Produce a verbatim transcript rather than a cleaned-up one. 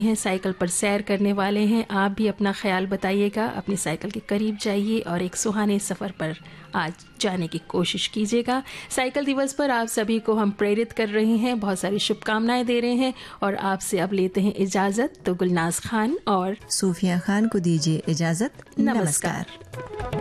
हैं, साइकिल पर सैर करने वाले हैं, आप भी अपना ख्याल बताइएगा, अपनी साइकिल के करीब जाइए और एक सुहाने सफ़र पर आज जाने की कोशिश कीजिएगा। साइकिल दिवस पर आप सभी को हम प्रेरित कर रहे हैं, बहुत सारी शुभकामनाएं दे रहे हैं और आपसे अब लेते हैं इजाज़त। तो गुलनाज खान और सूफिया खान को दीजिए इजाज़त। नमस्कार। नमस्कार।